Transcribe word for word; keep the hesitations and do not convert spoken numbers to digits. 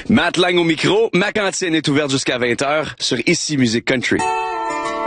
Matt Lang au micro, ma cantine est ouverte jusqu'à vingt heures sur Ici Musique Country.